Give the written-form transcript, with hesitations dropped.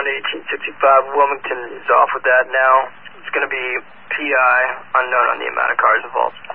1865. Wilmington is off with that now. It's going to be PI, unknown on the amount of cars involved.